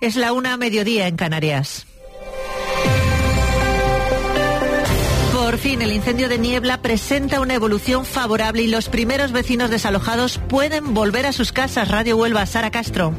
Es la 1:00 en Canarias. Por fin, el incendio de Niebla presenta una evolución favorable y los primeros vecinos desalojados pueden volver a sus casas. Radio Huelva, Sara Castro.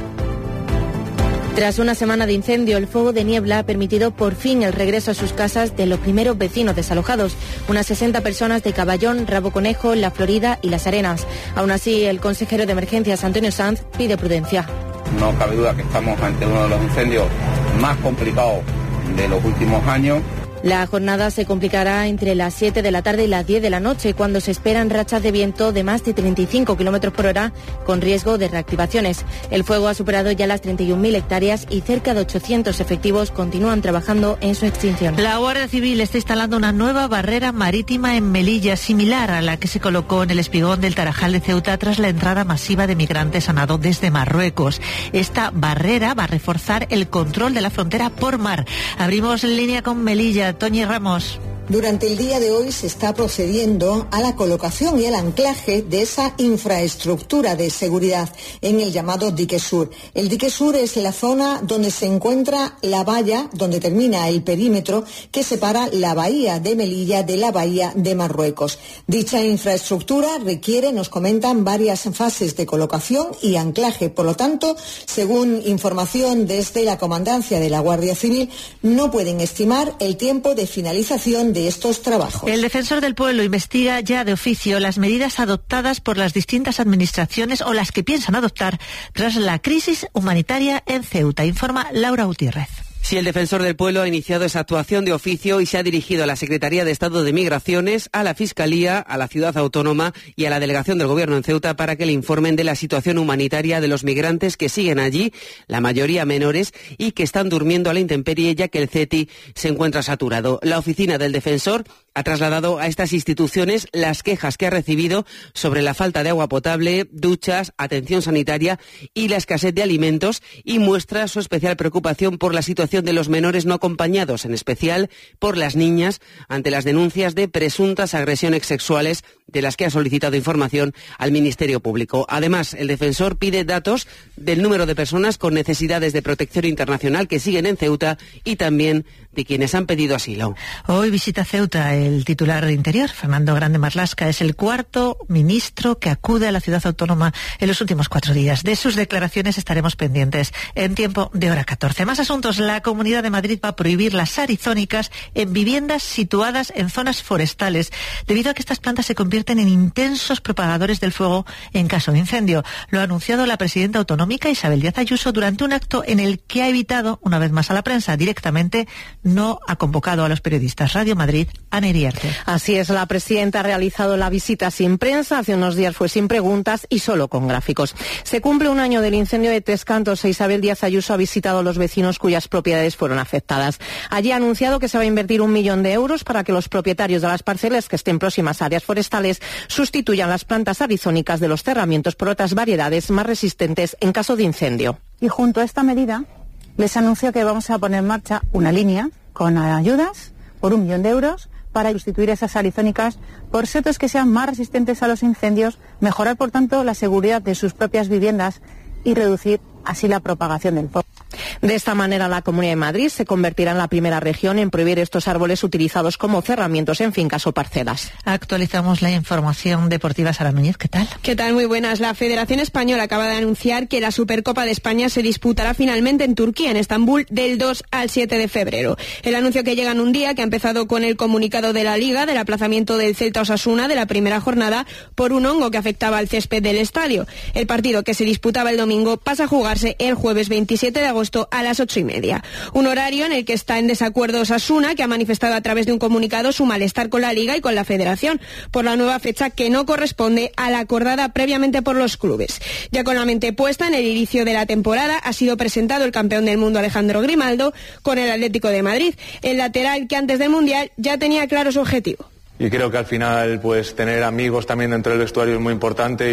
Tras una semana de incendio, el fuego de Niebla ha permitido por fin el regreso a sus casas de los primeros vecinos desalojados, unas 60 personas de Caballón, Rabo Conejo, La Florida y Las Arenas. Aún así, el consejero de Emergencias, Antonio Sanz, pide prudencia. No cabe duda que estamos ante uno de los incendios más complicados de los últimos años. La jornada se complicará entre las 7 de la tarde y las 10 de la noche, cuando se esperan rachas de viento de más de 35 km por hora, con riesgo de reactivaciones. El fuego ha superado ya las 31.000 hectáreas y cerca de 800 efectivos continúan trabajando en su extinción. La Guardia Civil está instalando una nueva barrera marítima en Melilla, similar a la que se colocó en el espigón del Tarajal de Ceuta tras la entrada masiva de migrantes a nado desde Marruecos. Esta barrera va a reforzar el control de la frontera por mar. Abrimos en línea con Melilla. Toñi Ramos. Durante el día de hoy se está procediendo a la colocación y el anclaje de esa infraestructura de seguridad en el llamado dique sur. El dique sur es la zona donde se encuentra la valla, donde termina el perímetro que separa la bahía de Melilla de la bahía de Marruecos. Dicha infraestructura requiere, nos comentan, varias fases de colocación y anclaje. Por lo tanto, según información desde la Comandancia de la Guardia Civil, no pueden estimar el tiempo de finalización de estos trabajos. El defensor del pueblo investiga ya de oficio las medidas adoptadas por las distintas administraciones o las que piensan adoptar tras la crisis humanitaria en Ceuta, informa Laura Gutiérrez. Sí, el defensor del pueblo ha iniciado esa actuación de oficio y se ha dirigido a la Secretaría de Estado de Migraciones, a la Fiscalía, a la Ciudad Autónoma y a la Delegación del Gobierno en Ceuta para que le informen de la situación humanitaria de los migrantes que siguen allí, la mayoría menores, y que están durmiendo a la intemperie ya que el CETI se encuentra saturado. La oficina del defensor ha trasladado a estas instituciones las quejas que ha recibido sobre la falta de agua potable, duchas, atención sanitaria y la escasez de alimentos, y muestra su especial preocupación por la situación de los menores no acompañados, en especial por las niñas, ante las denuncias de presuntas agresiones sexuales de las que ha solicitado información al Ministerio Público. Además, el defensor pide datos del número de personas con necesidades de protección internacional que siguen en Ceuta y también de quienes han pedido asilo. Hoy visita Ceuta el titular de Interior, Fernando Grande Marlaska. Es el cuarto ministro que acude a la ciudad autónoma en los últimos 4 días. De sus declaraciones estaremos pendientes en tiempo de hora 14. Más asuntos. La Comunidad de Madrid va a prohibir las arizónicas en viviendas situadas en zonas forestales, debido a que estas plantas se convierten en intensos propagadores del fuego en caso de incendio. Lo ha anunciado la presidenta autonómica Isabel Díaz Ayuso durante un acto en el que ha evitado, una vez más a la prensa, directamente no ha convocado a los periodistas. Radio Madrid, Ana Iriarte. Así es, la presidenta ha realizado la visita sin prensa, hace unos días fue sin preguntas y solo con gráficos. Se cumple un año del incendio de Tres Cantos e Isabel Díaz Ayuso ha visitado a los vecinos cuyas propiedades fueron afectadas. Allí ha anunciado que se va a invertir 1 millón de euros para que los propietarios de las parcelas que estén próximas a áreas forestales sustituyan las plantas arizónicas de los cerramientos por otras variedades más resistentes en caso de incendio. Y junto a esta medida les anuncio que vamos a poner en marcha una línea con ayudas por 1 millón de euros para sustituir esas arizónicas por setos que sean más resistentes a los incendios, mejorar por tanto la seguridad de sus propias viviendas y reducir así la propagación del fuego. De esta manera, la Comunidad de Madrid se convertirá en la primera región en prohibir estos árboles utilizados como cerramientos en fincas o parcelas. Actualizamos la información deportiva. Sara Núñez, ¿qué tal? ¿Qué tal? Muy buenas. La Federación Española acaba de anunciar que la Supercopa de España se disputará finalmente en Turquía, en Estambul, del 2 al 7 de febrero. El anuncio que llega en un día que ha empezado con el comunicado de la Liga del aplazamiento del Celta Osasuna de la primera jornada por un hongo que afectaba al césped del estadio. El partido, que se disputaba el domingo, pasa a jugarse el jueves 27 de agosto a las 8:30. Un horario en el que está en desacuerdo Osasuna, que ha manifestado a través de un comunicado su malestar con la Liga y con la Federación por la nueva fecha que no corresponde a la acordada previamente por los clubes. Ya con la mente puesta en el inicio de la temporada, ha sido presentado el campeón del mundo Alejandro Grimaldo con el Atlético de Madrid, el lateral que antes del Mundial ya tenía claro su objetivo. Y creo que al final pues tener amigos también dentro del vestuario es muy importante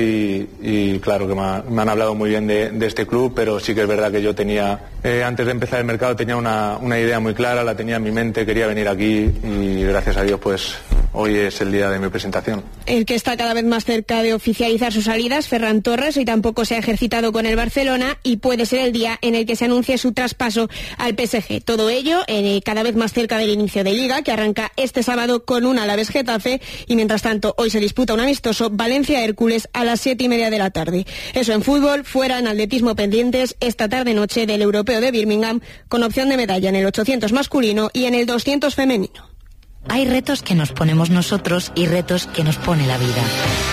y claro que me han hablado muy bien de este club, pero sí que es verdad que yo tenía, antes de empezar el mercado tenía una idea muy clara, la tenía en mi mente, quería venir aquí y gracias a Dios pues hoy es el día de mi presentación. El que está cada vez más cerca de oficializar sus salidas, Ferran Torres, hoy tampoco se ha ejercitado con el Barcelona y puede ser el día en el que se anuncie su traspaso al PSG. Todo ello cada vez más cerca del inicio de Liga, que arranca este sábado con un Alavés Getafe, y mientras tanto hoy se disputa un amistoso Valencia-Hércules a las 7:30 de la tarde. Eso en fútbol. Fuera, en atletismo, pendientes esta tarde-noche del Europeo de Birmingham, con opción de medalla en el 800 masculino y en el 200 femenino. Hay retos que nos ponemos nosotros y retos que nos pone la vida.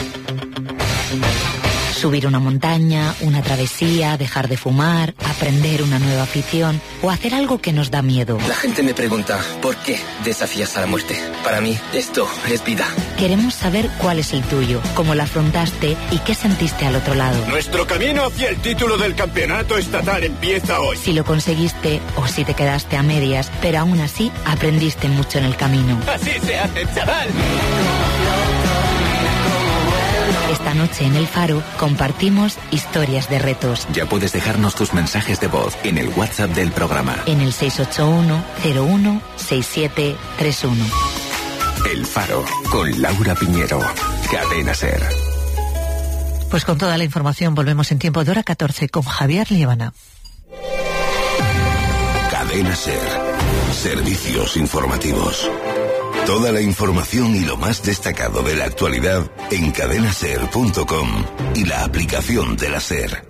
Subir una montaña, una travesía, dejar de fumar, aprender una nueva afición o hacer algo que nos da miedo. La gente me pregunta, ¿por qué desafías a la muerte? Para mí, esto es vida. Queremos saber cuál es el tuyo, cómo lo afrontaste y qué sentiste al otro lado. Nuestro camino hacia el título del campeonato estatal empieza hoy. Si lo conseguiste o si te quedaste a medias, pero aún así aprendiste mucho en el camino. Así se hace, chaval. Esta noche en El Faro compartimos historias de retos. Ya puedes dejarnos tus mensajes de voz en el WhatsApp del programa. En el 681-01-6731. El Faro, con Laura Piñero. Cadena SER. Pues con toda la información volvemos en tiempo de hora 14 con Javier Liébana. Cadena SER. Servicios informativos. Toda la información y lo más destacado de la actualidad en cadenaser.com y la aplicación de la SER.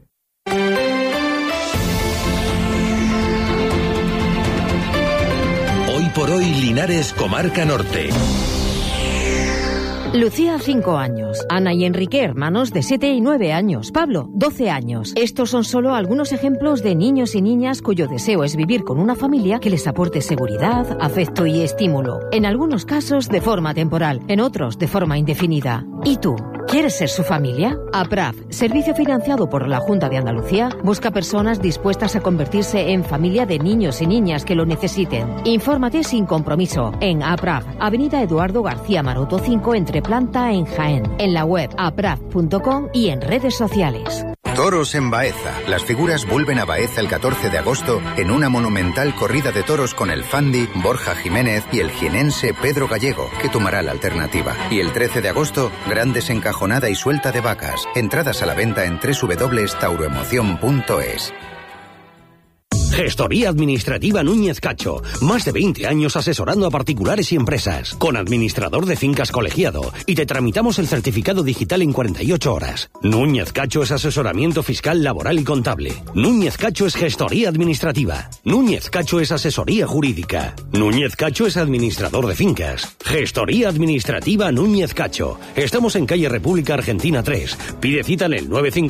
Hoy por hoy, Linares, Comarca Norte. Lucía, 5 años. Ana y Enrique, hermanos de 7 y 9 años. Pablo, 12 años. Estos son solo algunos ejemplos de niños y niñas cuyo deseo es vivir con una familia que les aporte seguridad, afecto y estímulo. En algunos casos de forma temporal, en otros de forma indefinida. ¿Y tú? ¿Quieres ser su familia? APRAF, servicio financiado por la Junta de Andalucía, busca personas dispuestas a convertirse en familia de niños y niñas que lo necesiten. Infórmate sin compromiso en APRAF, Avenida Eduardo García Maroto 5, entre planta en Jaén, en la web apraf.com y en redes sociales. Toros en Baeza. Las figuras vuelven a Baeza el 14 de agosto en una monumental corrida de toros con el Fandi, Borja Jiménez y el jienense Pedro Gallego, que tomará la alternativa. Y el 13 de agosto, gran desencajonada y suelta de vacas. Entradas a la venta en www.tauroemoción.es. Gestoría Administrativa Núñez Cacho. Más de 20 años asesorando a particulares y empresas. Con administrador de fincas colegiado. Y te tramitamos el certificado digital en 48 horas. Núñez Cacho es asesoramiento fiscal, laboral y contable. Núñez Cacho es gestoría administrativa. Núñez Cacho es asesoría jurídica. Núñez Cacho es administrador de fincas. Gestoría Administrativa Núñez Cacho. Estamos en calle República Argentina 3. Pide cita en el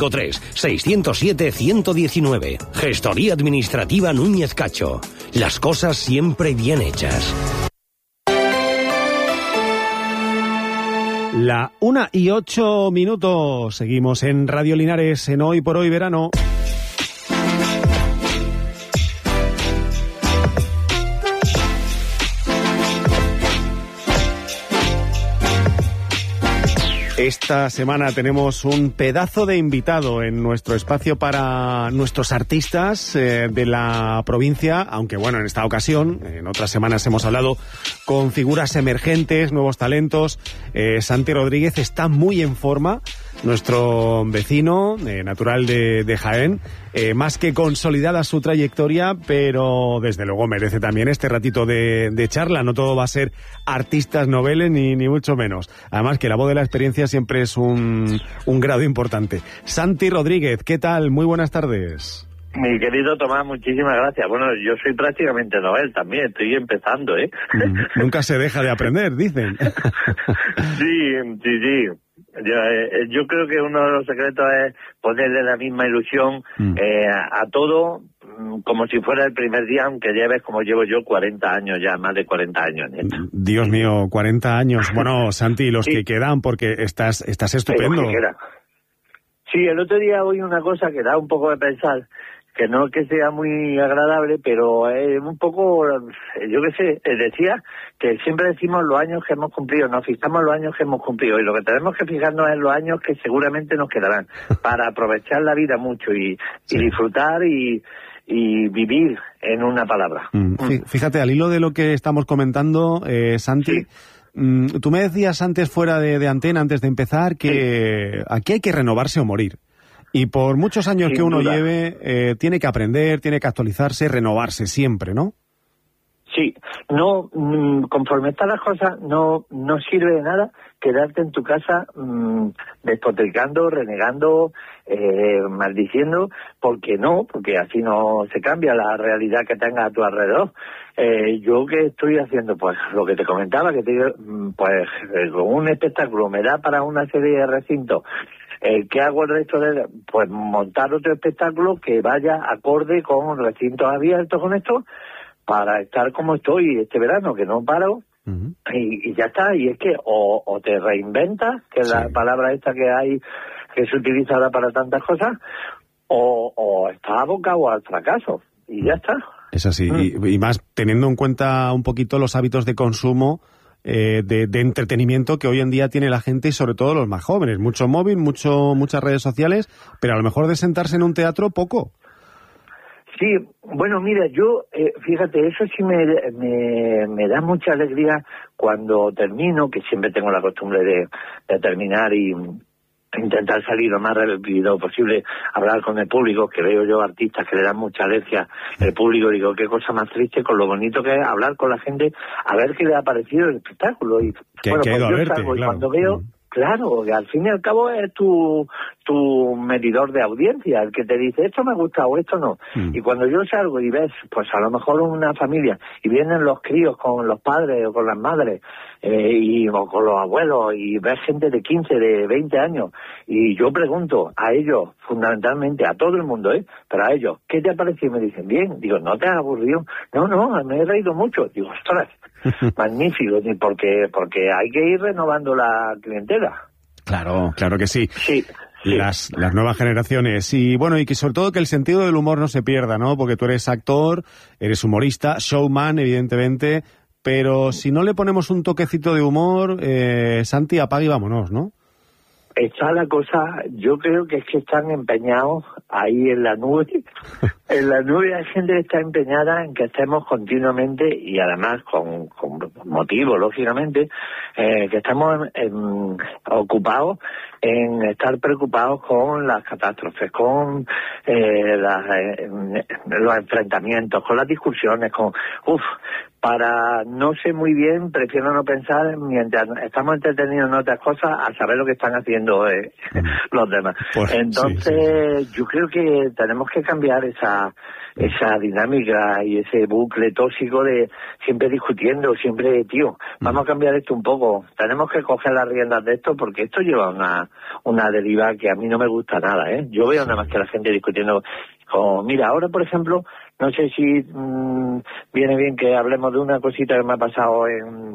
953-607-119. Gestoría Administrativa Núñez Cacho. Las cosas siempre bien hechas. La 1:08. Seguimos en Radio Linares en Hoy por Hoy Verano. Esta semana tenemos un pedazo de invitado en nuestro espacio para nuestros artistas de la provincia, aunque bueno, en esta ocasión, en otras semanas hemos hablado con figuras emergentes, nuevos talentos. Santi Rodríguez está muy en forma, nuestro vecino, natural de Jaén, más que consolidada su trayectoria, pero desde luego merece también este ratito de charla. No todo va a ser artistas noveles ni mucho menos. Además que la voz de la experiencia siempre es un grado importante. Santi Rodríguez, ¿qué tal? Muy buenas tardes. Mi querido Tomás, muchísimas gracias. Bueno, yo soy prácticamente novel también, estoy empezando, ¿eh? Nunca se deja de aprender, dicen. Sí. Yo creo que uno de los secretos es ponerle la misma ilusión a todo, como si fuera el primer día, aunque lleves, como llevo yo, 40 años ya, más de 40 años en esto. Dios mío, 40 años. Bueno, Santi, los que quedan, porque estás estupendo. Sí, el otro día oí una cosa que da un poco de pensar, que no que sea muy agradable, pero es un poco, yo qué sé, decía que siempre decimos los años que hemos cumplido, nos fijamos los años que hemos cumplido, y lo que tenemos que fijarnos es los años que seguramente nos quedarán, para aprovechar la vida mucho y disfrutar y vivir, en una palabra. Fíjate, al hilo de lo que estamos comentando, Santi, Tú me decías antes, fuera de antena, antes de empezar, que aquí hay que renovarse o morir. Y por muchos años que uno lleve, tiene que aprender, tiene que actualizarse, renovarse siempre, ¿no? Sí, no, conforme están las cosas, no sirve de nada quedarte en tu casa despotricando, renegando, maldiciendo, porque así no se cambia la realidad que tengas a tu alrededor. Yo que estoy haciendo, pues lo que te comentaba, que pues un espectáculo me da para una serie de recintos. ¿Qué hago el resto de...? Pues montar otro espectáculo que vaya acorde con recintos abiertos con esto, para estar como estoy este verano, que no paro, y ya está. Y es que o te reinventas, que es la palabra esta que hay, que se utiliza ahora para tantas cosas, o estás abocado al fracaso, y ya está. Es así, y más teniendo en cuenta un poquito los hábitos de consumo, de entretenimiento que hoy en día tiene la gente, y sobre todo los más jóvenes. Mucho móvil, muchas redes sociales, pero a lo mejor de sentarse en un teatro, poco. Sí, bueno, mira, yo, fíjate, eso sí me da mucha alegría cuando termino, que siempre tengo la costumbre de terminar y intentar salir lo más rápido posible, hablar con el público, que veo yo artistas que le dan mucha alergia el público. Digo, qué cosa más triste con lo bonito que es hablar con la gente, a ver qué le ha parecido el espectáculo. Y bueno, pues yo salgo, y cuando veo... Claro, que al fin y al cabo es tu medidor de audiencia, el que te dice esto me gusta o esto no. Y cuando yo salgo y ves, pues a lo mejor una familia, y vienen los críos con los padres o con las madres, o con los abuelos, y ves gente de 15, de 20 años, y yo pregunto a ellos, fundamentalmente, a todo el mundo, pero a ellos, ¿qué te ha parecido? Y me dicen, bien. Digo, ¿no te has aburrido? No, me he reído mucho. Digo, ostras, magnífico, porque hay que ir renovando la clientela. Claro que sí. Sí. Las nuevas generaciones. Y bueno, y que sobre todo que el sentido del humor no se pierda, ¿no? Porque tú eres actor, eres humorista, showman, evidentemente, pero si no le ponemos un toquecito de humor, Santi, apaga y vámonos, ¿no? Está la cosa, yo creo que es que están empeñados ahí en la nube. En la nube hay gente que está empeñada en que estemos continuamente, y además con motivo, lógicamente, que estamos ocupados en estar preocupados con las catástrofes, con los enfrentamientos, con las discusiones, para no sé muy bien, prefiero no pensar mientras estamos entretenidos en otras cosas a saber lo que están haciendo los demás. Pues, entonces, sí. Yo creo que tenemos que cambiar esa dinámica y ese bucle tóxico de siempre discutiendo, siempre, vamos a cambiar esto un poco. Tenemos que coger las riendas de esto, porque esto lleva una deriva que a mí no me gusta nada, Yo veo nada más que la gente discutiendo. Mira, ahora, por ejemplo, no sé si viene bien que hablemos de una cosita que me ha pasado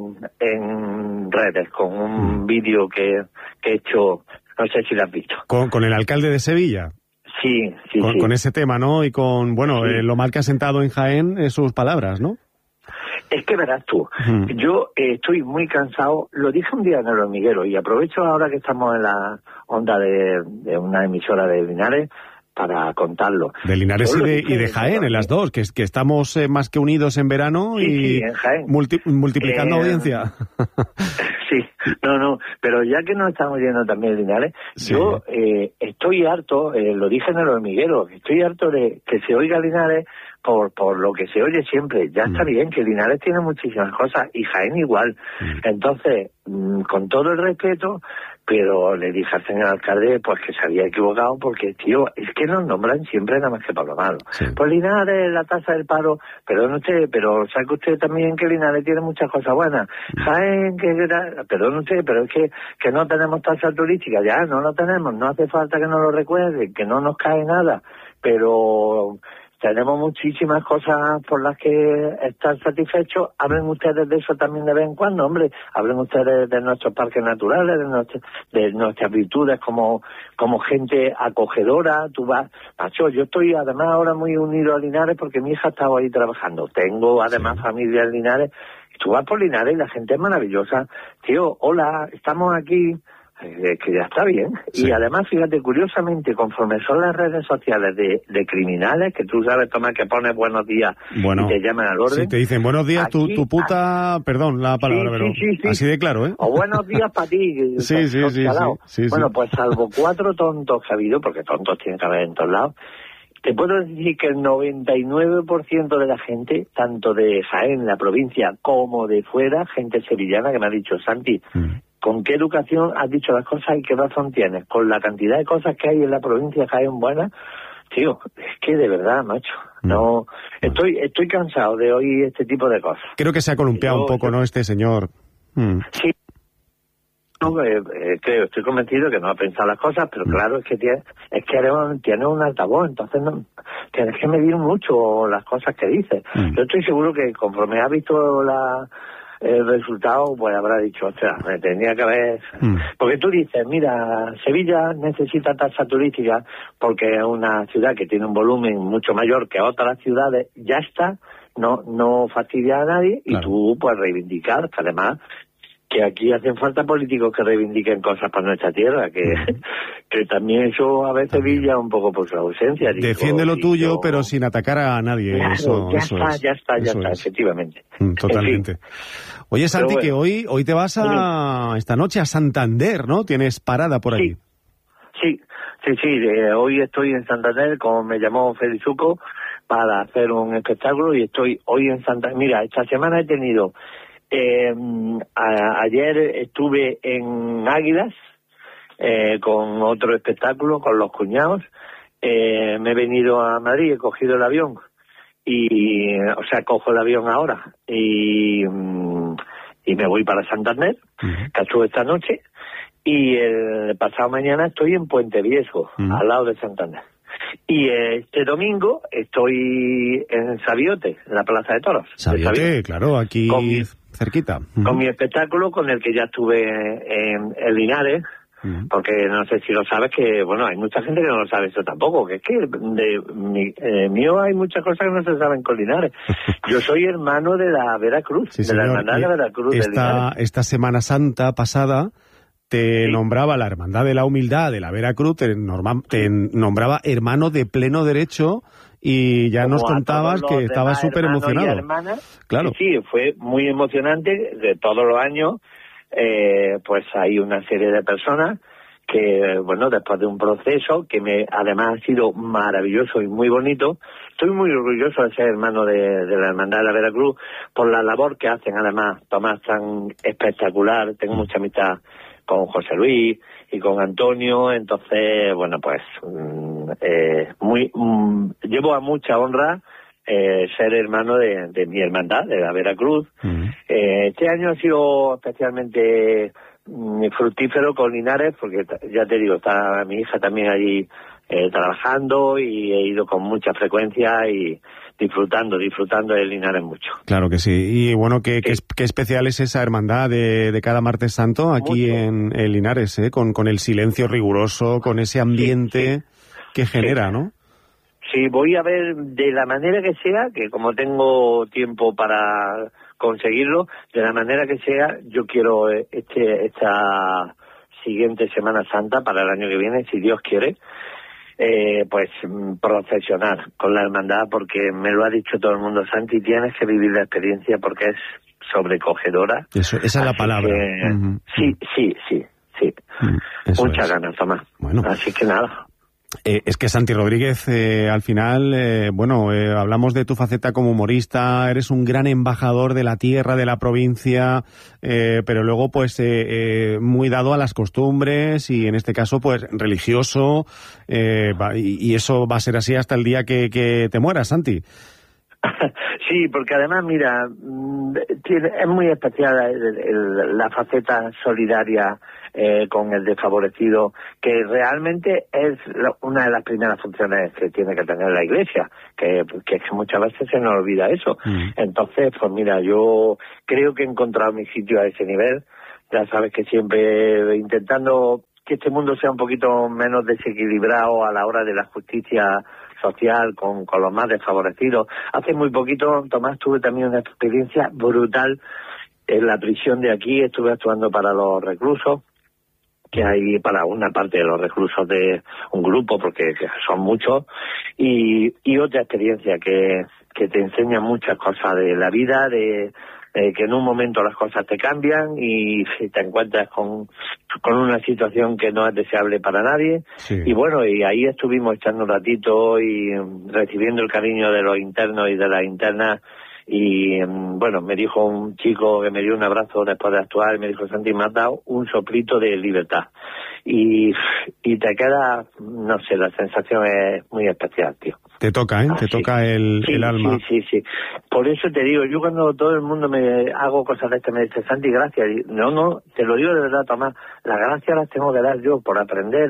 en redes, con un vídeo que he hecho, no sé si lo has visto. ¿Con el alcalde de Sevilla? Sí. Con ese tema, ¿no? Y con, lo mal que ha sentado en Jaén sus palabras, ¿no? Es que verás tú, yo estoy muy cansado, lo dije un día en el hormiguero, y aprovecho ahora que estamos en la onda de una emisora de Linares para contarlo. De Linares y de Jaén, en las dos, que estamos más que unidos en verano, y en Jaén. Multiplicando audiencia. Sí, pero ya que nos estamos yendo también de Linares, yo estoy harto, lo dije en el hormiguero, estoy harto de que se oiga Linares por lo que se oye siempre. Ya está bien, que Linares tiene muchísimas cosas, y Jaén igual. Entonces, con todo el respeto, pero le dije al señor alcalde pues que se había equivocado, porque, es que nos nombran siempre nada más que para lo malo. Sí. Pues Linares, la tasa del paro, perdón usted, pero sabe usted también que Linares tiene muchas cosas buenas. Jaén, perdón usted, pero es que no tenemos tasa turística, ya no lo tenemos, no hace falta que nos lo recuerden, que no nos cae nada, pero tenemos muchísimas cosas por las que estar satisfechos. Hablen ustedes de eso también de vez en cuando, hombre. Hablen ustedes de nuestros parques naturales, de nuestras virtudes como gente acogedora. Tú vas, macho, yo estoy además ahora muy unido a Linares porque mi hija estaba ahí trabajando. Tengo además familia en Linares. Tú vas por Linares y la gente es maravillosa. Hola, estamos aquí. que ya está bien. Sí. Y además, fíjate, curiosamente, conforme son las redes sociales de criminales, que tú sabes, Tomás, que pones buenos días y te llaman al orden. Sí, te dicen buenos días, aquí, tu puta... Perdón la palabra, pero así de claro, ¿eh? O buenos días para ti. Sí. Bueno, pues salvo 4 tontos que ha habido, porque tontos tienen que haber en todos lados, te puedo decir que el 99% de la gente, tanto de Jaén, la provincia, como de fuera, gente sevillana que me ha dicho, Santi, ¿con qué educación has dicho las cosas y qué razón tienes? Con la cantidad de cosas que hay en la provincia de Jaén buenas, tío, es que de verdad, macho, no, estoy cansado de oír este tipo de cosas. Creo que se ha columpiado un poco, ¿no, este señor? Sí. Creo, estoy convencido que no ha pensado las cosas, pero claro, es que tiene un altavoz, entonces no, tienes que medir mucho las cosas que dices. Yo estoy seguro que conforme ha visto el resultado, pues habrá dicho, ostras, me tenía que haber... Porque tú dices, mira, Sevilla necesita tasa turística porque es una ciudad que tiene un volumen mucho mayor que otras ciudades, ya está, no fastidia a nadie, y tú puedes reivindicar, que además... que aquí hacen falta políticos que reivindiquen cosas para nuestra tierra, que también eso a veces brilla un poco por su ausencia. Defiende lo tuyo, pero sin atacar a nadie. Claro, ya está, efectivamente. Totalmente. En fin. Oye, Santi, que hoy te vas esta noche a Santander, ¿no? Tienes parada por allí. Sí, hoy estoy en Santander, como me llamó Felizuco, para hacer un espectáculo, y estoy hoy en Santander. Mira, esta semana he tenido... ayer estuve en Águilas con otro espectáculo con los cuñados. Me he venido a Madrid, he cogido el avión cojo el avión ahora y me voy para Santander, que estuve esta noche, y el pasado mañana estoy en Puente Viejo, al lado de Santander. Y este domingo estoy en Sabiote, en la Plaza de Toros. Sabiote, claro, aquí cerquita. Con mi espectáculo, con el que ya estuve en Linares, porque no sé si lo sabes, que bueno, hay mucha gente que no lo sabe eso tampoco, que es que mío hay muchas cosas que no se saben con Linares. Yo soy hermano de la Veracruz, sí, señor, de la Hermandad de Veracruz de Linares. Esta Semana Santa pasada te nombraba la Hermandad de la Humildad de la Veracruz, te nombraba hermano de pleno derecho, y ya nos contabas que estabas súper emocionado. Claro. Sí, fue muy emocionante. De todos los años, pues hay una serie de personas que, bueno, después de un proceso que además ha sido maravilloso y muy bonito, estoy muy orgulloso de ser hermano de la Hermandad de la Veracruz, por la labor que hacen, además, Tomás, tan espectacular. Tengo mucha amistad con José Luis y con Antonio, entonces, bueno, pues llevo a mucha honra ser hermano de mi hermandad, de la Veracruz. Este año ha sido especialmente fructífero con Linares, porque ya te digo, está mi hija también allí trabajando, y he ido con mucha frecuencia y disfrutando de Linares mucho. Claro que sí. Y bueno, qué especial es esa hermandad de cada martes santo aquí en Linares, con el silencio riguroso, con ese ambiente que genera, ¿no? Sí, voy a ver de la manera que sea, que como tengo tiempo para conseguirlo, de la manera que sea, yo quiero esta siguiente Semana Santa, para el año que viene, si Dios quiere, pues procesionar con la hermandad, porque me lo ha dicho todo el mundo, Santi, tienes que vivir la experiencia porque es sobrecogedora. Esa es la palabra. Sí. Muchas ganas, Tomás. Bueno. Así que nada. Es que Santi Rodríguez, al final, hablamos de tu faceta como humorista, eres un gran embajador de la tierra, de la provincia, pero luego pues muy dado a las costumbres, y en este caso pues religioso, y eso va a ser así hasta el día que te mueras, Santi. Sí, porque además, mira, es muy especial la faceta solidaria con el desfavorecido, que realmente es una de las primeras funciones que tiene que tener la Iglesia, que muchas veces se nos olvida eso. Entonces, pues mira, yo creo que he encontrado mi sitio a ese nivel. Ya sabes que siempre intentando que este mundo sea un poquito menos desequilibrado a la hora de la justicia social con los más desfavorecidos. Hace muy poquito, Tomás, tuve también una experiencia brutal en la prisión de aquí. Estuve actuando para los reclusos que hay para una parte de los reclusos de un grupo, porque que son muchos, y otra experiencia que te enseña muchas cosas de la vida, de que en un momento las cosas te cambian y te encuentras con una situación que no es deseable para nadie. Sí. Y bueno, y ahí estuvimos echando un ratito y recibiendo el cariño de los internos y de las internas. Y bueno, me dijo un chico que me dio un abrazo después de actuar, me dijo: Santi, me has dado un soplito de libertad. Y te queda, no sé, la sensación es muy especial, tío. Te toca, ¿eh? Te toca el alma. Sí. Por eso te digo, yo cuando todo el mundo me hago cosas de me dice: Santi, gracias. No, te lo digo de verdad, Tomás, las gracias las tengo que dar yo por aprender.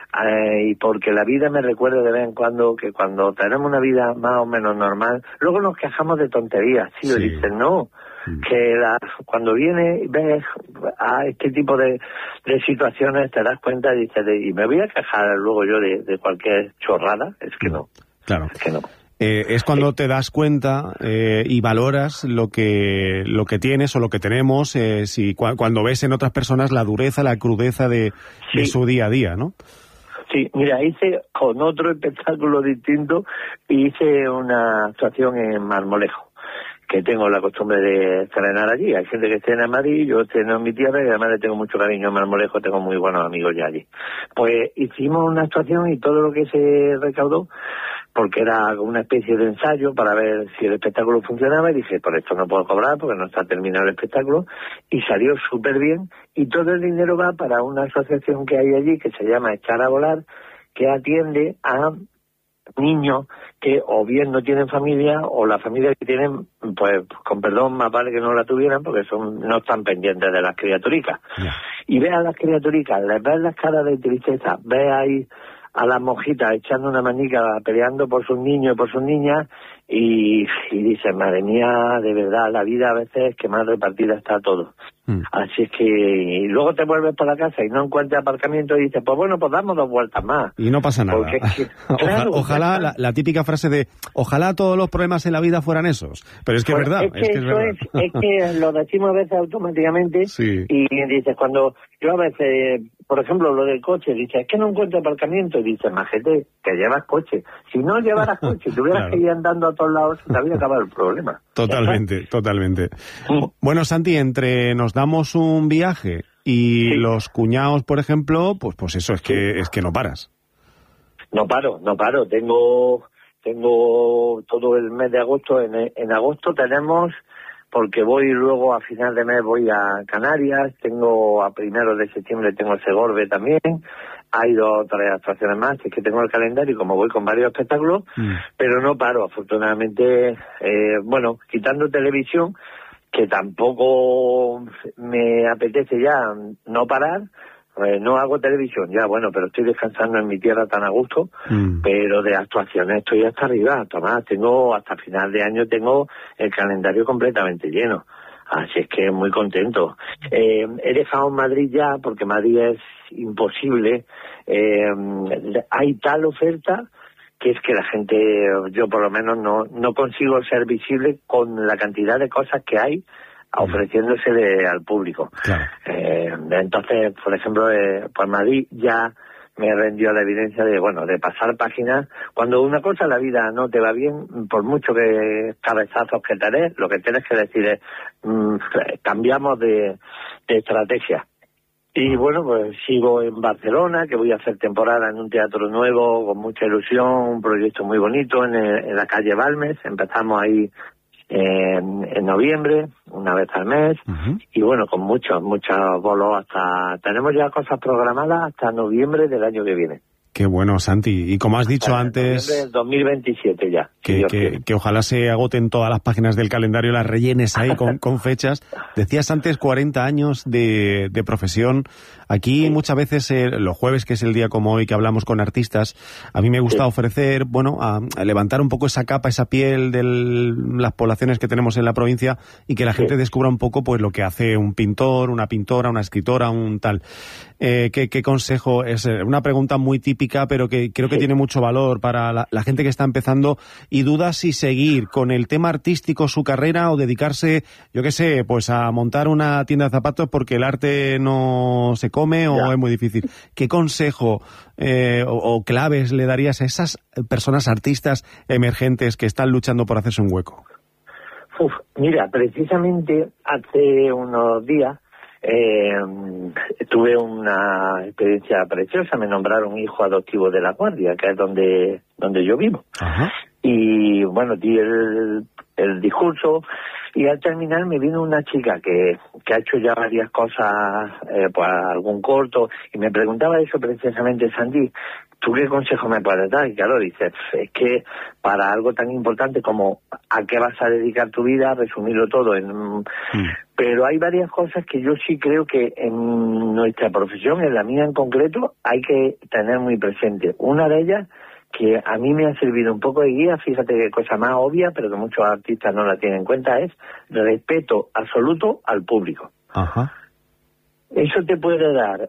Y porque la vida me recuerda de vez en cuando que cuando tenemos una vida más o menos normal, luego nos quejamos de tonterías, sí. Dicen, no, que cuando viene y ves a este tipo de situaciones te das cuenta y dices, y me voy a quejar luego yo de cualquier chorrada, es que no. Claro. Es que no. Es cuando te das cuenta y valoras lo que tienes o lo que tenemos, cuando ves en otras personas la dureza, la crudeza de su día a día, ¿no? Sí, mira, hice con otro espectáculo distinto, hice una actuación en Marmolejo, que tengo la costumbre de estrenar allí. Hay gente que estrena en Madrid, yo estreno en mi tierra y además le tengo mucho cariño a Marmolejo, tengo muy buenos amigos ya allí. Pues hicimos una actuación y todo lo que se recaudó, porque era una especie de ensayo para ver si el espectáculo funcionaba, y dije, por esto no puedo cobrar porque no está terminado el espectáculo, y salió súper bien, y todo el dinero va para una asociación que hay allí que se llama Echar a Volar, que atiende a niños que o bien no tienen familia, o la familia que tienen, pues con perdón, más vale que no la tuvieran, porque no están pendientes de las criaturicas. Yeah. Y ve a las criaturicas, les ves las caras de tristeza, ve ahí a las monjitas echando una manica, peleando por sus niños y por sus niñas, y dices, madre mía, de verdad, la vida a veces que más repartida está todo. Así es que, y luego te vuelves para la casa y no encuentras aparcamiento y dices, pues bueno, pues damos 2 vueltas más. Y no pasa nada. Ojalá la típica frase de, ojalá todos los problemas en la vida fueran esos. Pero es que pues es verdad. Es que lo decimos a veces automáticamente. Sí. Y dices, cuando yo a veces, por ejemplo, lo del coche, dices, es que no encuentro aparcamiento, y dices, majete, que llevas coche. Si no llevaras coche, tuvieras que ir andando a todos lados, te había acabado el problema. Totalmente. Bueno, Santi, entre nos damos un viaje y los cuñados, por ejemplo, pues eso, es que no paras. No paro. Tengo todo el mes de agosto. En agosto tenemos, porque voy luego a final de mes voy a Canarias, tengo a 1 de septiembre tengo Segorbe también, hay 2 o 3 actuaciones más, es que tengo el calendario y como voy con varios espectáculos, pero no paro, afortunadamente, bueno, quitando televisión, que tampoco me apetece ya no parar. No hago televisión ya, bueno, pero estoy descansando en mi tierra tan a gusto, pero de actuaciones estoy hasta arriba, Tomás, hasta final de año tengo el calendario completamente lleno, así es que muy contento. He dejado Madrid ya, porque Madrid es imposible, hay tal oferta que es que la gente, yo por lo menos no consigo ser visible con la cantidad de cosas que hay ofreciéndosele al público. Claro. Entonces, por ejemplo, pues Madrid ya me rendió la evidencia de pasar páginas. Cuando una cosa en la vida no te va bien, por mucho que cabezazos que te des, lo que tienes que decir es cambiamos de estrategia. Y bueno, pues sigo en Barcelona, que voy a hacer temporada en un teatro nuevo con mucha ilusión, un proyecto muy bonito en la calle Balmes. Empezamos ahí en noviembre, una vez al mes, y bueno, con muchos bolos tenemos ya cosas programadas hasta noviembre del año que viene. Qué bueno, Santi. Y como has dicho antes... Noviembre del 2027 ya. Que ojalá se agoten todas las páginas del calendario, las rellenes ahí con fechas. Decías antes 40 años de profesión. Aquí muchas veces, los jueves, que es el día como hoy que hablamos con artistas, a mí me gusta ofrecer, a levantar un poco esa capa, esa piel de las poblaciones que tenemos en la provincia y que la gente descubra un poco pues lo que hace un pintor, una pintora, una escritora, un tal. ¿Qué consejo? Es una pregunta muy típica, pero que creo que tiene mucho valor para la gente que está empezando y duda si seguir con el tema artístico su carrera o dedicarse, yo qué sé, pues a montar una tienda de zapatos porque el arte no se come o es muy difícil. ¿Qué consejo o claves le darías a esas personas artistas emergentes que están luchando por hacerse un hueco? Mira, precisamente hace unos días tuve una experiencia preciosa. Me nombraron hijo adoptivo de La Guardia, que es donde yo vivo. Ajá. Y bueno, di el discurso, y al terminar me vino una chica que ha hecho ya varias cosas, pues algún corto, y me preguntaba eso precisamente: Santi, ¿tú qué consejo me puedes dar? Y claro, dices, es que para algo tan importante como a qué vas a dedicar tu vida, resumirlo todo en... Pero hay varias cosas que yo sí creo que en nuestra profesión, en la mía en concreto, hay que tener muy presente. Una de ellas, que a mí me ha servido un poco de guía, fíjate qué cosa más obvia, pero que muchos artistas no la tienen en cuenta, es respeto absoluto al público. Ajá. Eso te puede dar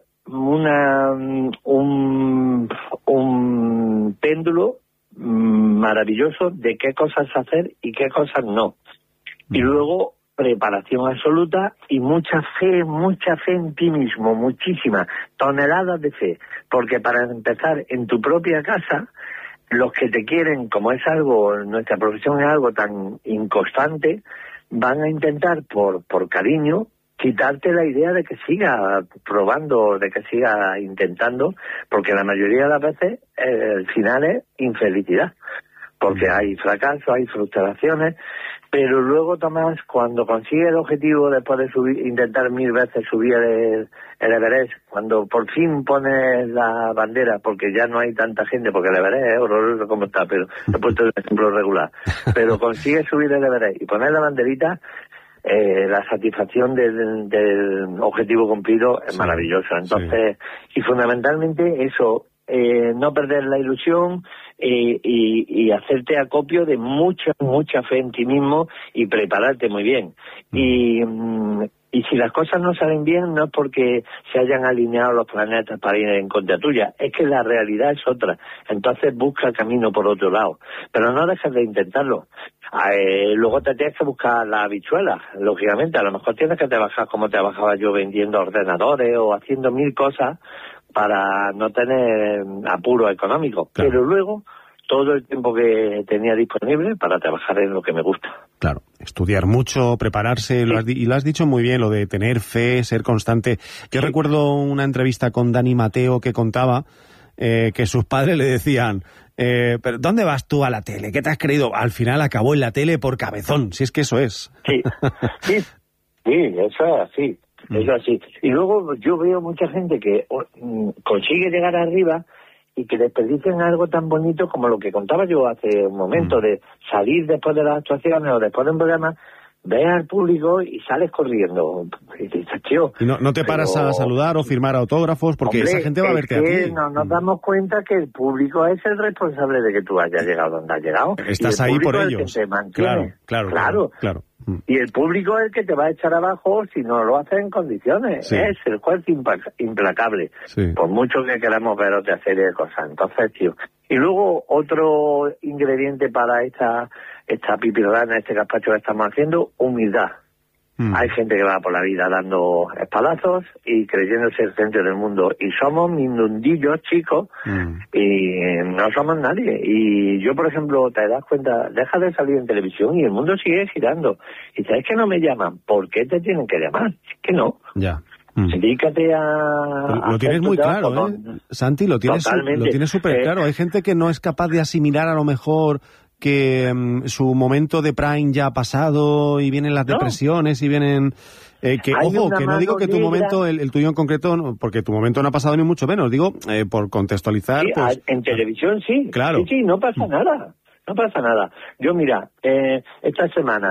un péndulo maravilloso de qué cosas hacer y qué cosas no. Y luego preparación absoluta y mucha fe en ti mismo, muchísima, toneladas de fe, porque para empezar en tu propia casa, los que te quieren, como es algo, nuestra profesión es algo tan inconstante, van a intentar por cariño quitarte la idea de que siga probando, de que siga intentando, porque la mayoría de las veces el final es infelicidad, porque hay fracasos, hay frustraciones, pero luego, Tomás, cuando consigues el objetivo después de intentar 1000 veces subir el Everest, cuando por fin pones la bandera, porque ya no hay tanta gente, porque el Everest es horroroso como está, pero he puesto el ejemplo regular, pero consigues subir el Everest y poner la banderita, la satisfacción del objetivo cumplido es maravillosa. Entonces, y fundamentalmente eso, no perder la ilusión y hacerte acopio de mucha fe en ti mismo y prepararte muy bien. Y si las cosas no salen bien, no es porque se hayan alineado los planetas para ir en contra tuya, es que la realidad es otra. Entonces busca el camino por otro lado, pero no dejes de intentarlo. Luego te tienes que buscar la habichuela, lógicamente. A lo mejor tienes que trabajar como trabajaba yo, vendiendo ordenadores o haciendo 1000 cosas para no tener apuro económico. Claro. Pero luego, todo el tiempo que tenía disponible para trabajar en lo que me gusta. Claro, estudiar mucho, prepararse, y lo has dicho muy bien, lo de tener fe, ser constante. Yo recuerdo una entrevista con Dani Mateo que contaba que sus padres le decían, ¿pero dónde vas tú a la tele? ¿Qué te has creído? Al final acabó en la tele por cabezón, si es que eso es. Sí, eso es así. Eso así. Y luego yo veo mucha gente que consigue llegar arriba y que desperdician algo tan bonito como lo que contaba yo hace un momento, de salir después de las actuaciones o después de un programa, ves al público y sales corriendo. Y dices, tío, y no te paras a saludar o firmar autógrafos, porque esa gente va a verte a ti. No nos damos cuenta que el público es el responsable de que tú hayas llegado donde has llegado. Estás ahí por ellos. Claro. Y el público es el que te va a echar abajo si no lo hace en condiciones. Sí. Es el juez implacable. Sí. Por mucho que queramos ver otra serie de cosas. Entonces, tío. Y luego, otro ingrediente para esta pipirrana, este gazpacho que estamos haciendo, humildad. Hay gente que va por la vida dando espadazos y creyéndose el centro del mundo. Y somos mindundillos, chicos, y no somos nadie. Y yo, por ejemplo, te das cuenta, dejas de salir en televisión y el mundo sigue girando. Y sabes que no me llaman. ¿Por qué te tienen que llamar? Es que no. Ya. Dedícate a... Lo tienes muy claro, Santi, lo tienes súper claro. Hay gente que no es capaz de asimilar a lo mejor que su momento de prime ya ha pasado y vienen las depresiones y vienen... ojo, que no digo que tu momento, el tuyo en concreto, porque tu momento no ha pasado ni mucho menos, digo, por contextualizar... Sí, pues, en televisión sí, claro. Sí, no pasa nada. No pasa nada. Yo, mira, esta semana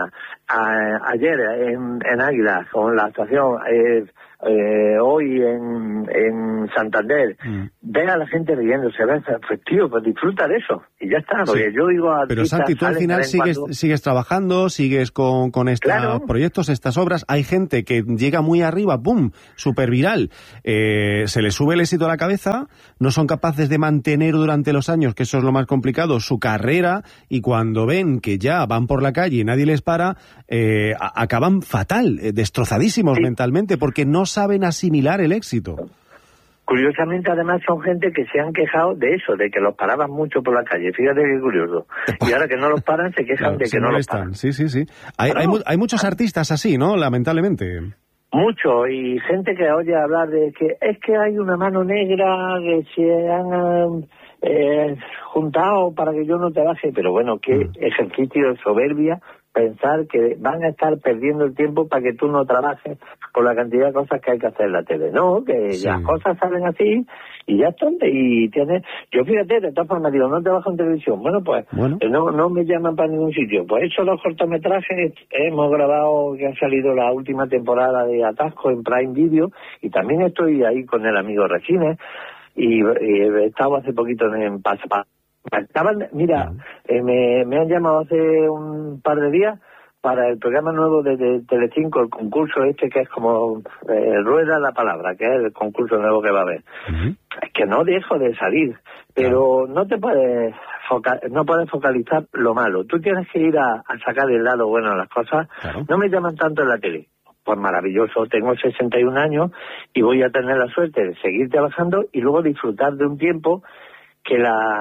ayer en Águila, con la actuación, hoy en Santander, ve a la gente riéndose, pues tío, pues disfruta de eso, y ya está, porque yo digo a... Pero Santi, tú al final sigues trabajando, sigues con estos proyectos, estas obras, hay gente que llega muy arriba, ¡pum!, súper viral, se les sube el éxito a la cabeza, no son capaces de mantener durante los años, que eso es lo más complicado, su carrera, y cuando ven que ya van por la calle y nadie les para, acaban fatal, destrozadísimos mentalmente, porque no saben asimilar el éxito. Curiosamente, además, son gente que se han quejado de eso, de que los paraban mucho por la calle. Fíjate qué curioso. Y ahora que no los paran, se quejan de que no los paran. Sí. Hay muchos artistas así, ¿no? Lamentablemente. Mucho, y gente que oye hablar de que es que hay una mano negra que se han juntado para que yo no te baje. Pero bueno, qué ejercicio de soberbia pensar que van a estar perdiendo el tiempo para que tú no trabajes por la cantidad de cosas que hay que hacer en la tele. No, que las cosas salen así y ya están. Y tienes... Yo fíjate, de todas formas digo, no trabajo en televisión. Bueno, pues no me llaman para ningún sitio. Pues he hecho 2 cortometrajes, hemos grabado, que ha salido la última temporada de Atasco en Prime Video, y también estoy ahí con el amigo Regines, y he estado hace poquito en Pasapá. Me han llamado hace un par de días para el programa nuevo de Telecinco, el concurso que es como Rueda la Palabra, que es el concurso nuevo que va a haber. Es que no dejo de salir, pero no te puedes focalizar lo malo. Tú tienes que ir a sacar el lado bueno de las cosas. No me llaman tanto en la tele. Pues maravilloso, tengo 61 años y voy a tener la suerte de seguir trabajando y luego disfrutar de un tiempo que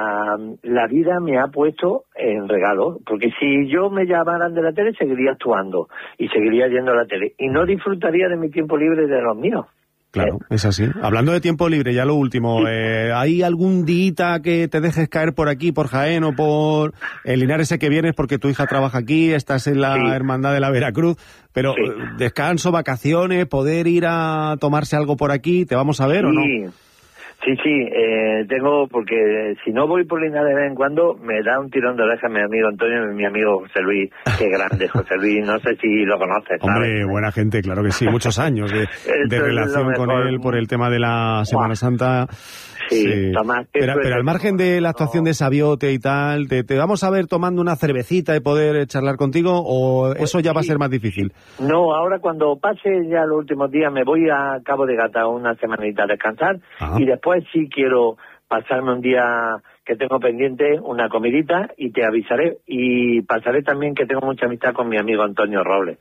la vida me ha puesto en regalo, porque si yo me llamaran de la tele seguiría actuando y seguiría yendo a la tele y no disfrutaría de mi tiempo libre y de los míos. Claro, es así. Hablando de tiempo libre, ya lo último, ¿hay algún día que te dejes caer por aquí, por Jaén o por el Linares que vienes porque tu hija trabaja aquí, estás en la Hermandad de la Veracruz, pero descanso, vacaciones, poder ir a tomarse algo por aquí, ¿te vamos a ver o no? Sí, tengo, porque si no voy por Linares de vez en cuando, me da un tirón de oreja mi amigo Antonio y mi amigo José Luis. Qué grande, José Luis, no sé si lo conoces. Hombre, buena gente, claro que sí, muchos años de relación con él por el tema de la Semana Santa. Sí. Tomás, pero al margen de la actuación de Sabiote y tal, ¿te vamos a ver tomando una cervecita y poder charlar contigo o eso ya va a ser más difícil? No, ahora cuando pase ya los últimos días me voy a Cabo de Gata una semanita a descansar y después sí quiero pasarme un día que tengo pendiente, una comidita, y te avisaré, y pasaré también que tengo mucha amistad con mi amigo Antonio Robles.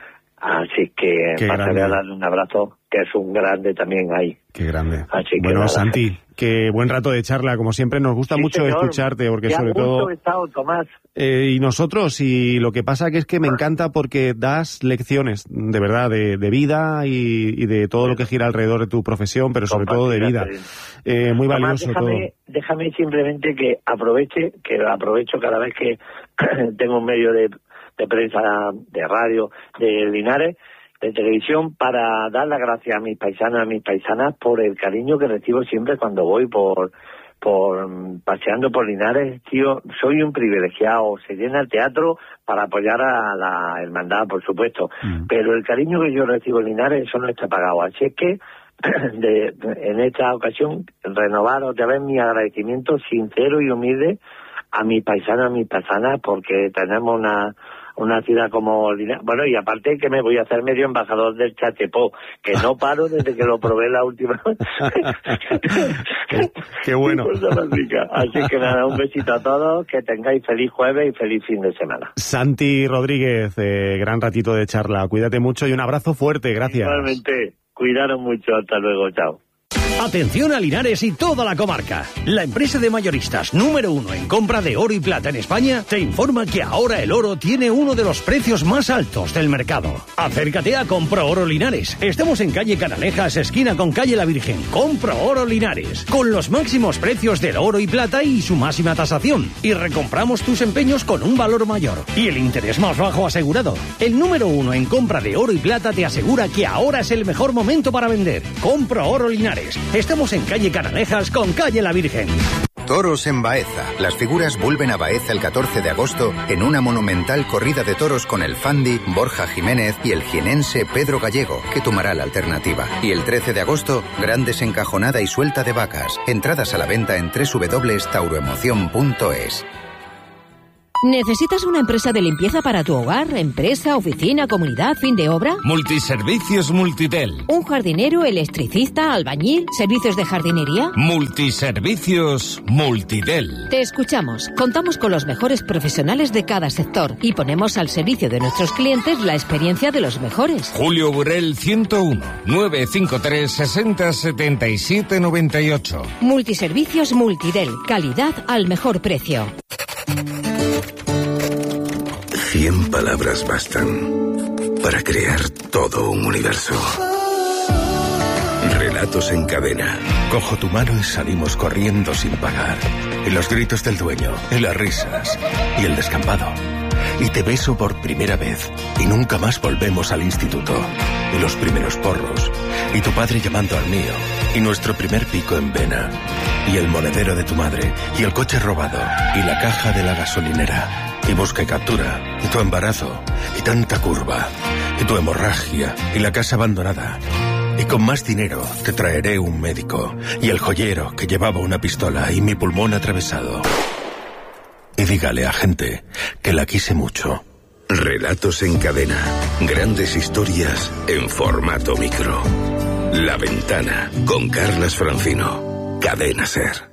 Así que pasaré a darle un abrazo, que es un grande también ahí. Qué grande. Bueno, Santi, qué buen rato de charla, como siempre, nos gusta mucho escucharte, porque sobre todo... Estado, Tomás. Y nosotros, y lo que pasa que es que me encanta porque das lecciones, de verdad, de vida y de todo lo que gira alrededor de tu profesión, pero sobre todo de vida. Muy valioso todo. Déjame simplemente que aprovecho cada vez que tengo un medio de prensa, de radio, de Linares, de televisión, para dar las gracias a mis paisanos, a mis paisanas, por el cariño que recibo siempre cuando voy por paseando por Linares. Tío, soy un privilegiado, se llena el teatro para apoyar a la hermandad, por supuesto, pero el cariño que yo recibo en Linares, eso no está pagado, así es que en esta ocasión renovar otra vez mi agradecimiento sincero y humilde a mis paisanos, a mis paisanas, porque tenemos una ciudad como Linares. Bueno, y aparte que me voy a hacer medio embajador del Chatepó, que no paro desde que lo probé la última vez. Qué bueno. Así que nada, un besito a todos, que tengáis feliz jueves y feliz fin de semana. Santi Rodríguez, gran ratito de charla, cuídate mucho y un abrazo fuerte, gracias. Igualmente, cuidaros mucho, hasta luego, chao. Atención a Linares y toda la comarca. La empresa de mayoristas número 1 en compra de oro y plata en España te informa que ahora el oro tiene uno de los precios más altos del mercado. Acércate a Compro Oro Linares. Estamos en calle Canalejas, esquina con calle La Virgen. Compro Oro Linares, con los máximos precios del oro y plata y su máxima tasación. Y recompramos tus empeños con un valor mayor y el interés más bajo asegurado. El número 1 en compra de oro y plata te asegura que ahora es el mejor momento para vender. Compro Oro Linares. Estamos en calle Canalejas con calle La Virgen. Toros en Baeza. Las figuras vuelven a Baeza el 14 de agosto en una monumental corrida de toros con el Fandi, Borja Jiménez y el jienense Pedro Gallego, que tomará la alternativa. Y el 13 de agosto, gran desencajonada y suelta de vacas. Entradas a la venta en www.tauroemoción.es. ¿Necesitas una empresa de limpieza para tu hogar, empresa, oficina, comunidad, fin de obra? Multiservicios Multitel. ¿Un jardinero, electricista, albañil, servicios de jardinería? Multiservicios Multitel. Te escuchamos. Contamos con los mejores profesionales de cada sector y ponemos al servicio de nuestros clientes la experiencia de los mejores. Julio Burrell 101 953 60 77 98. Multiservicios Multitel. Calidad al mejor precio. 100 palabras bastan para crear todo un universo. Relatos en cadena. Cojo tu mano y salimos corriendo sin pagar. En los gritos del dueño, en las risas y el descampado. Y te beso por primera vez y nunca más volvemos al instituto. Y los primeros porros. Y tu padre llamando al mío. Y nuestro primer pico en vena. Y el monedero de tu madre. Y el coche robado. Y la caja de la gasolinera. Y busca y captura, y tu embarazo, y tanta curva, y tu hemorragia, y la casa abandonada. Y con más dinero te traeré un médico, y el joyero que llevaba una pistola y mi pulmón atravesado. Y dígale a gente que la quise mucho. Relatos en cadena. Grandes historias en formato micro. La Ventana, con Carlas Francino. Cadena SER.